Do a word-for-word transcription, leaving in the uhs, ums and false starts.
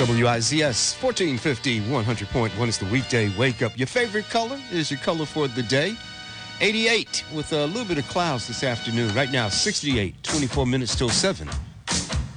W I Z S fourteen fifty, one hundred point one is the weekday wake up. Your favorite color is your color for the day. eighty-eight with a little bit of clouds this afternoon. Right now, sixty-eight, twenty-four minutes till seven.